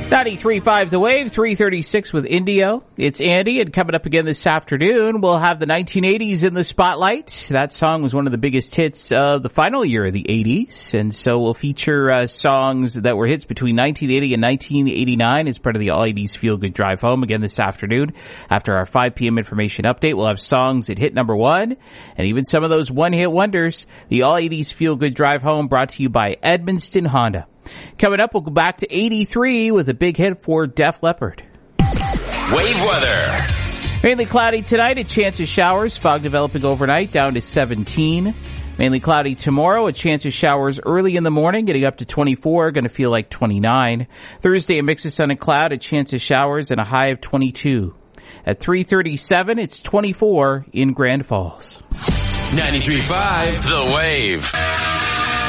93.5 The Wave, 336 with Indio. It's Andy, and coming up again this afternoon, we'll have the 1980s in the spotlight. That song was one of the biggest hits of the final year of the 80s, and so we'll feature songs that were hits between 1980 and 1989 as part of the All 80s Feel Good Drive Home again this afternoon. After our 5 p.m. information update, we'll have songs that hit number one, and even some of those one-hit wonders. The All 80s Feel Good Drive Home brought to you by Edmundston Honda. Coming up, we'll go back to 83 with a big hit for Def Leppard. Wave weather. Mainly cloudy tonight, a chance of showers. Fog developing overnight, down to 17. Mainly cloudy tomorrow, a chance of showers early in the morning, getting up to 24, going to feel like 29. Thursday, a mix of sun and cloud, a chance of showers, and a high of 22. At 3:37, it's 24 in Grand Falls. 93.5 The Wave.